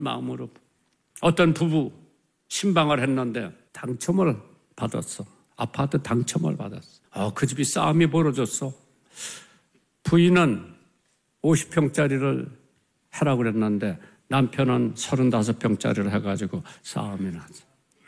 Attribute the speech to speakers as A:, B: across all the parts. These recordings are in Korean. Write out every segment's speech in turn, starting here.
A: 마음으로. 어떤 부부 신방을 했는데 당첨을 받았어. 아파트 당첨을 받았어. 그 집이 싸움이 벌어졌어. 부인은 50평짜리를 해라고 그랬는데 남편은 35평짜리를 해가지고 싸움이 났어.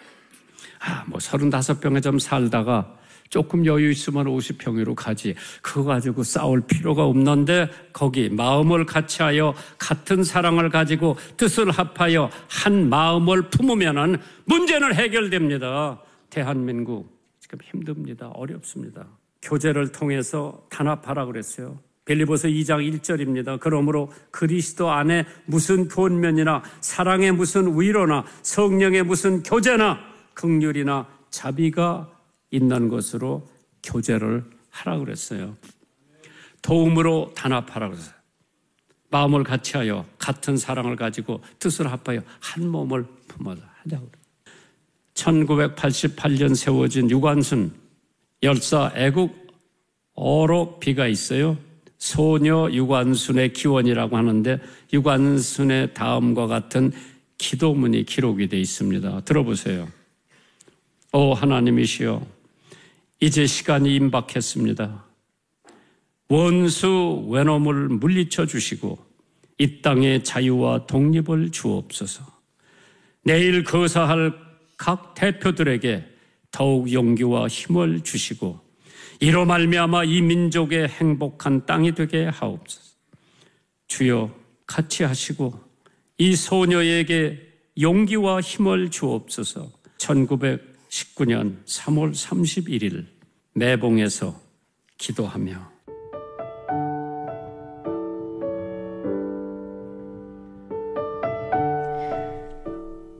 A: 35평에 좀 살다가 조금 여유 있으면 50평으로 가지. 그거 가지고 싸울 필요가 없는데 거기 마음을 같이하여 같은 사랑을 가지고 뜻을 합하여 한 마음을 품으면 문제는 해결됩니다. 대한민국 지금 힘듭니다. 어렵습니다. 교제를 통해서 단합하라고 그랬어요. 빌립보서 2장 1절입니다. 그러므로 그리스도 안에 무슨 권면이나 사랑의 무슨 위로나 성령의 무슨 교제나 긍휼이나 자비가 있는 것으로 교제를 하라고 그랬어요. 도움으로 단합하라고 그랬어요. 마음을 같이하여 같은 사랑을 가지고 뜻을 합하여 한 몸을 품어서 하자고 그랬어요. 1988년 세워진 유관순 열사 애국 어록비가 있어요. 소녀 유관순의 기원이라고 하는데 유관순의 다음과 같은 기도문이 기록이 되어 있습니다. 들어보세요. 오 하나님이시여, 이제 시간이 임박했습니다. 원수 외놈을 물리쳐 주시고 이 땅의 자유와 독립을 주옵소서. 내일 거사할 각 대표들에게 더욱 용기와 힘을 주시고 이로 말미암아 이 민족의 행복한 땅이 되게 하옵소서. 주여 같이 하시고 이 소녀에게 용기와 힘을 주옵소서. 1919년 3월 31일 매봉에서 기도하며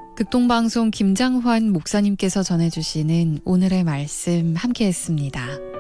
B: 극동방송 김장환 목사님께서 전해주시는 오늘의 말씀 함께했습니다.